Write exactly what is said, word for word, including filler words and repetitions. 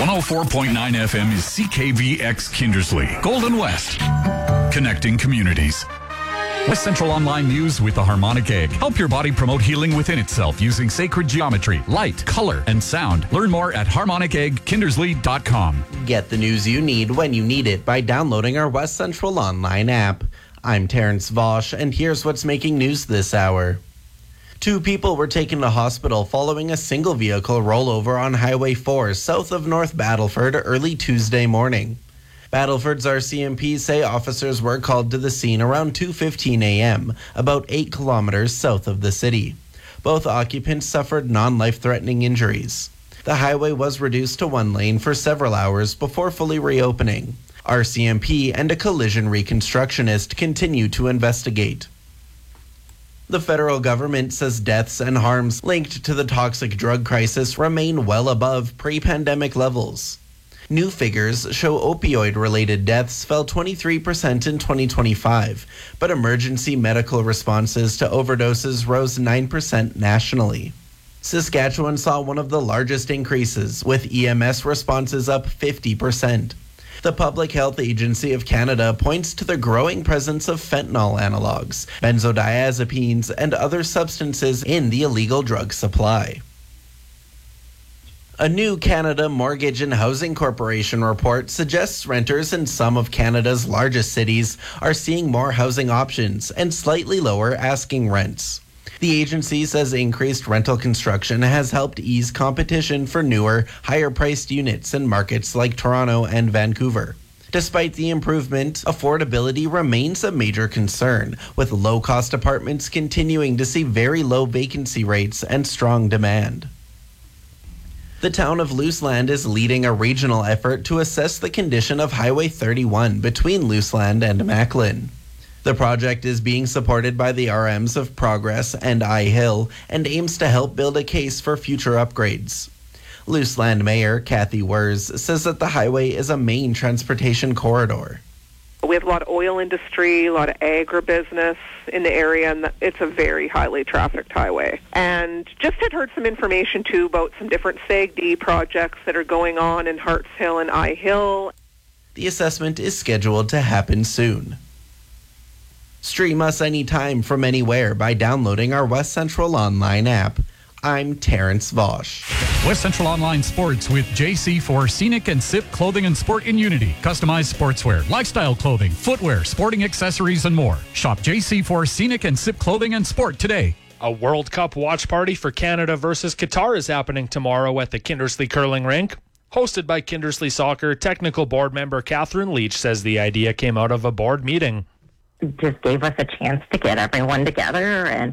one oh four point nine F M is C K V X Kindersley, Golden West, connecting communities. West Central Online News with the Harmonic Egg. Help your body promote healing within itself using sacred geometry, light, color, and sound. Learn more at harmonic egg kindersley dot com. Get the news you need when you need it by downloading our West Central Online app. I'm Terrence Vosch, and here's what's making news this hour. Two people were taken to hospital following a single vehicle rollover on Highway four south of North Battleford early Tuesday morning. Battleford's R C M P say officers were called to the scene around two fifteen a.m., about eight kilometers south of the city. Both occupants suffered non-life-threatening injuries. The highway was reduced to one lane for several hours before fully reopening. R C M P and a collision reconstructionist continue to investigate. The federal government says deaths and harms linked to the toxic drug crisis remain well above pre-pandemic levels. New figures show opioid-related deaths fell twenty-three percent in twenty twenty-five, but emergency medical responses to overdoses rose nine percent nationally. Saskatchewan saw one of the largest increases, with E M S responses up fifty percent. The Public Health Agency of Canada points to the growing presence of fentanyl analogs, benzodiazepines, and other substances in the illegal drug supply. A new Canada Mortgage and Housing Corporation report suggests renters in some of Canada's largest cities are seeing more housing options and slightly lower asking rents. The agency says increased rental construction has helped ease competition for newer, higher-priced units in markets like Toronto and Vancouver. Despite the improvement, affordability remains a major concern, with low-cost apartments continuing to see very low vacancy rates and strong demand. The town of Luseland is leading a regional effort to assess the condition of Highway thirty-one between Luseland and Macklin. The project is being supported by the R Ms of Progress and I Hill and aims to help build a case for future upgrades. Luseland Mayor Kathy Wers says that the highway is a main transportation corridor. We have a lot of oil industry, a lot of agribusiness in the area, and it's a very highly trafficked highway. And just had heard some information, too, about some different S A G D projects that are going on in Harts Hill and I Hill. The assessment is scheduled to happen soon. Stream us anytime from anywhere by downloading our West Central Online app. I'm Terrence Vosch. West Central Online Sports with J C for Scenic and Sip Clothing and Sport in Unity. Customized sportswear, lifestyle clothing, footwear, sporting accessories, and more. Shop J C for Scenic and Sip Clothing and Sport today. A World Cup watch party for Canada versus Qatar is happening tomorrow at the Kindersley Curling Rink. Hosted by Kindersley Soccer, technical board member Catherine Leach says the idea came out of a board meeting. Just gave us a chance to get everyone together and